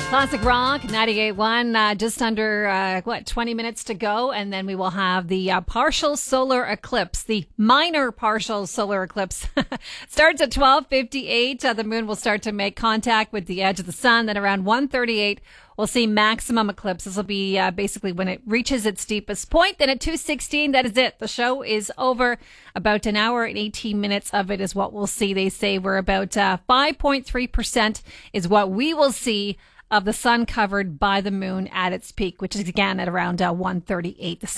Classic Rock, 98.1, just under, 20 minutes to go. And then we will have the partial solar eclipse, the minor partial solar eclipse. Starts at 12:58. The moon will start to make contact with the edge of the sun. Then around 1:38, we'll see maximum eclipse. This will be basically when it reaches its deepest point. Then at 2:16, that is it. The show is over. About an hour and 18 minutes of it is what we'll see. They say we're about 5.3% is what we will see of the sun covered by the moon at its peak, which is again at around 1:38.